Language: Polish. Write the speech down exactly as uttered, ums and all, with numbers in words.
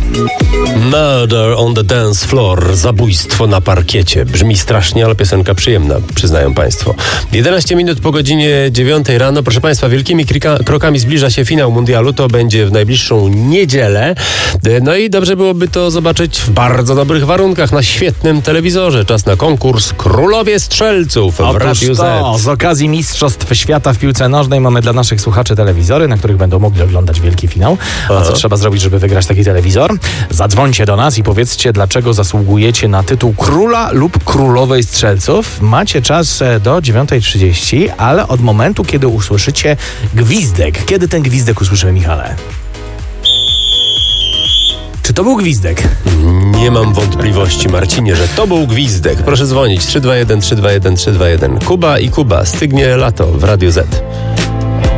Murder on the dance floor. Zabójstwo na parkiecie. Brzmi strasznie, ale piosenka przyjemna, przyznają Państwo. jedenaście minut po godzinie dziewiątej rano. Proszę Państwa, wielkimi krika- krokami zbliża się finał mundialu. To będzie w najbliższą niedzielę. No i dobrze byłoby to zobaczyć w bardzo dobrych warunkach, na świetnym telewizorze. Czas na konkurs Królowie Strzelców w Otóż Radiu to, Z. z okazji Mistrzostw Świata w piłce nożnej mamy dla naszych słuchaczy telewizory, na których będą mogli oglądać wielki finał. A Aha. co trzeba zrobić, żeby wygrać taki telewizor? Zadzwońcie do nas i powiedzcie, dlaczego zasługujecie na tytuł króla lub królowej strzelców. Macie czas do dziewiątej trzydzieści, ale od momentu, kiedy usłyszycie gwizdek. Kiedy ten gwizdek usłyszymy, Michale? Czy to był gwizdek? Nie mam wątpliwości, Marcinie, że to był gwizdek. Proszę dzwonić trzy dwa jeden trzy dwa jeden trzy dwa jeden. Kuba i Kuba, stygnie lato w Radiu Z.